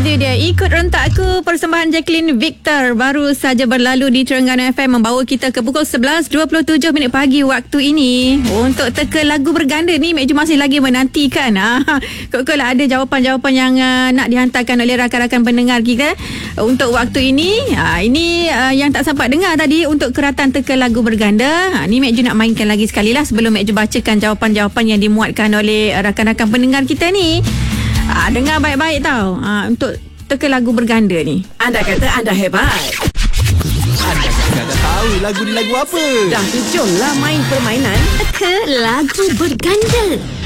Itu dia, Ikut Rentakku, persembahan Jacqueline Victor baru saja berlalu di Terengganu FM, membawa kita ke pukul 11.27 minit pagi waktu ini. Untuk teka lagu berganda ni, Mek Ju masih lagi menantikan. Kok ada jawapan-jawapan yang nak dihantarkan oleh rakan-rakan pendengar kita untuk waktu ini. Ini yang tak sempat dengar tadi untuk keratan teka lagu berganda. Ni Mek Ju nak mainkan lagi sekali lah sebelum Mek Ju bacakan jawapan-jawapan yang dimuatkan oleh rakan-rakan pendengar kita ni. Dengar baik-baik tau. Untuk teka lagu berganda ni. Anda kata anda hebat. Anda dah tahu lagu ni lagu apa. Dah jomlah main permainan Teka lagu berganda.